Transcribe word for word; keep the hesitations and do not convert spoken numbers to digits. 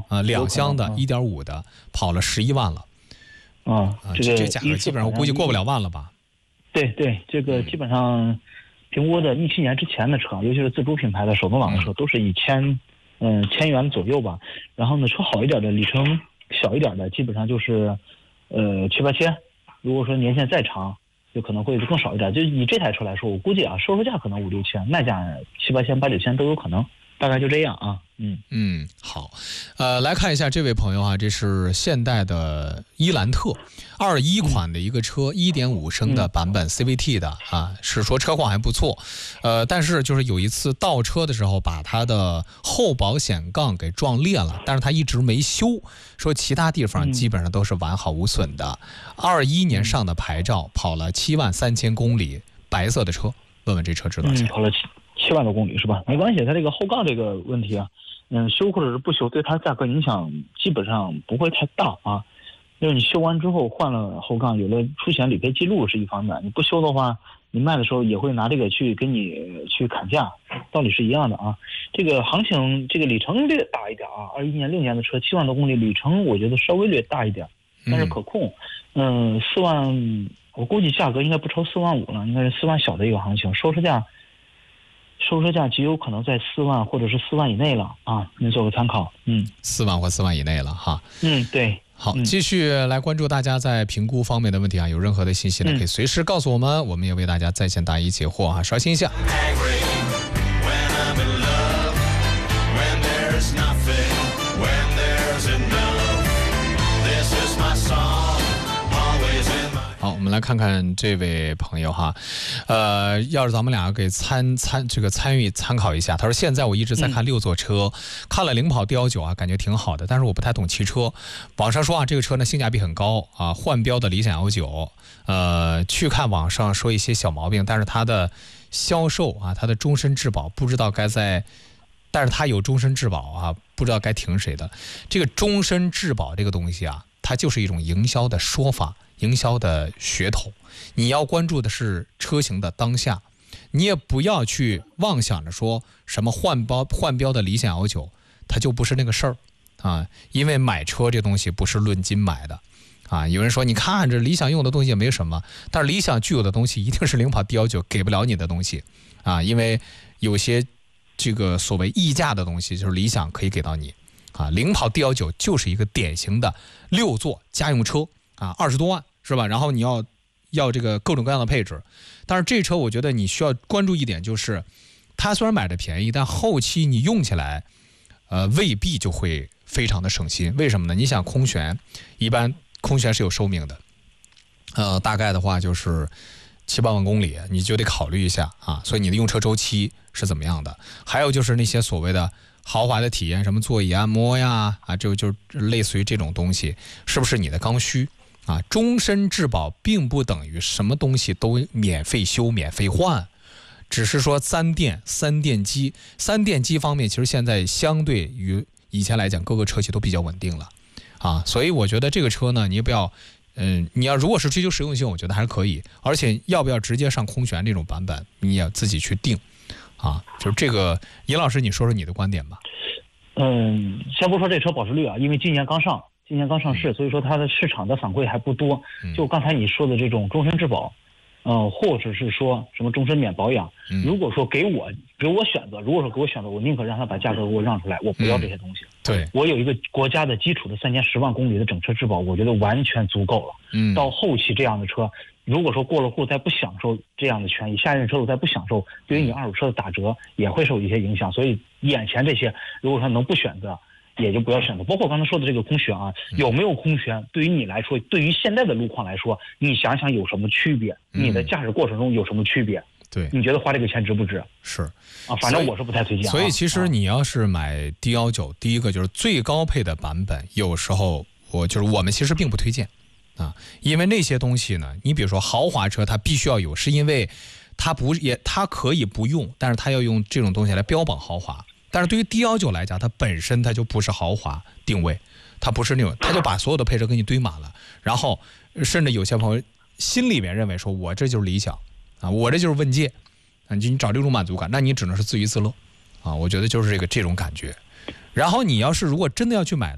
啊，两厢的 一点五 的，跑了十一万了。 啊，这个这价格基本上我估计过不了万了吧？ 对对，这个基本上评估的一七年之前的车，尤其是自主品牌的手动挡的车，都是以千嗯千元左右吧。然后呢，车好一点的，里程小一点的，基本上就是呃七八千。如果说年限再长，就可能会更少一点。就以这台车来说，我估计啊，售售价可能五六千，卖价七八千、八九千都有可能，大概就这样啊。嗯嗯，好，呃，来看一下这位朋友啊，这是现代的伊兰特二一款的一个车， 一点五 升的版本 C V T 的啊，是说车况还不错，呃，但是就是有一次倒车的时候把他的后保险杠给撞裂了，但是他一直没修，说其他地方基本上都是完好无损的。二一年上的牌照，跑了七万三千公里，白色的车，问问这车值多少钱？ 嗯，跑了七七万多公里是吧？没关系，它这个后杠这个问题啊。嗯，修或者是不修，对它价格影响基本上不会太大啊。就是你修完之后换了后杠，有了出险理赔记录是一方面，你不修的话，你卖的时候也会拿这个去给你去砍价，道理是一样的啊。这个行情，这个里程略大一点啊，二一年六年的车，七万多公里，里程我觉得稍微略大一点，但是可控。嗯，四万，我估计价格应该不超四万五了，应该是四万小的一个行情，收车价。收车价极有可能在四万或者是四万以内了啊，您做个参考。嗯， 四万或四万以内了哈。 嗯，对。 好，继续来关注大家在评估方面的问题啊，有任何的信息呢，可以随时告诉我们，嗯、我们也为大家在线答疑解惑啊，稍息一下。好，我们来看看这位朋友哈，呃，要是咱们两个给参参这个参与参考一下。他说：“现在我一直在看六座车，嗯、看了领跑 D 一九啊，感觉挺好的，但是我不太懂汽车。网上说啊，这个车呢性价比很高啊，换标的理想 L 九，呃，去看网上说一些小毛病，但是它的销售啊，它的终身质保不知道该在，但是它有终身质保啊，不知道该听谁的。这个终身质保这个东西啊，它就是一种营销的说法。”营销的噱头，你要关注的是车型的当下，你也不要去妄想着说什么换标换标的理想 L 九，它就不是那个事儿啊。因为买车这东西不是论斤买的啊。有人说你看这理想用的东西也没什么，但是理想具有的东西一定是领跑 D 一九给不了你的东西啊。因为有些这个所谓溢价的东西，就是理想可以给到你啊。领跑 D 一九就是一个典型的六座家用车啊，二十多万。是吧？然后你要要这个各种各样的配置，但是这车我觉得你需要关注一点，就是它虽然买的便宜，但后期你用起来，呃，未必就会非常的省心。为什么呢？你想空悬，一般空悬是有寿命的，呃，大概的话就是七八万公里，你就得考虑一下啊。所以你的用车周期是怎么样的？还有就是那些所谓的豪华的体验，什么座椅按摩呀，啊，就就类似于这种东西，是不是你的刚需？啊，终身质保并不等于什么东西都免费修、免费换，只是说三电、三电机、三电机方面，其实现在相对于以前来讲，各个车企都比较稳定了，啊，所以我觉得这个车呢，你也不要，嗯，你要如果是追求实用性，我觉得还是可以，而且要不要直接上空悬这种版本，你也要自己去定，啊，就是这个，尹老师，你说说你的观点吧。 嗯，先不说这车保值率啊，因为今年刚上。今年刚上市，所以说它的市场的反馈还不多。就刚才你说的这种终身质保，呃，或者是说什么终身免保养，如果说给我给我选择，如果说给我选择，我宁可让他把价格给我让出来，我不要这些东西。嗯、 对， 我有一个国家的基础的三年十万公里的整车质保，我觉得完全足够了。嗯，到后期这样的车，如果说过了户再不享受这样的权益，下一任车主再不享受，对于你二手车的打折也会受一些影响。所以眼前这些，如果说能不选择，也就不要选择。包括刚才说的这个空悬啊，有没有空悬，对于你来说，对于现在的路况来说，你想想有什么区别？你的驾驶过程中有什么区别？ 对， 你觉得花这个钱值不值？ 是啊，反正我是不太推荐、啊。 所以其实你要是买 D 一九，第一个就是最高配的版本，有时候我就是我们其实并不推荐啊，因为那些东西呢，你比如说豪华车它必须要有，是因为它不也它可以不用，但是它要用这种东西来标榜豪华。但是对于 D 一九来讲，它本身它就不是豪华定位，它不是那种，它就把所有的配置给你堆满了，然后甚至有些朋友心里面认为说，我这就是理想啊，我这就是问界啊，你找这种满足感，那你只能是自娱自乐啊，我觉得就是这个这种感觉。然后你要是如果真的要去买